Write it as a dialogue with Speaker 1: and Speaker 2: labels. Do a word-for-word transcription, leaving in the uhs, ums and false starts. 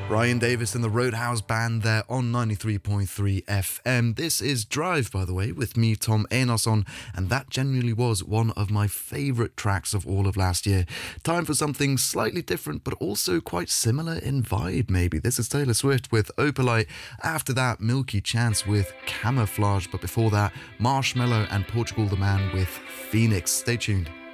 Speaker 1: Ryan Davis and the Roadhouse Band there on ninety-three point three F M. This is Drive, by the way, with me, Tom Enos, on, and that genuinely was one of my favourite tracks of all of last year. Time for something slightly different, but also quite similar in vibe, maybe. This is Taylor Swift with Opalite. After that, Milky Chance with Camouflage, but before that, Marshmello and Portugal the Man with Phoenix. Stay tuned.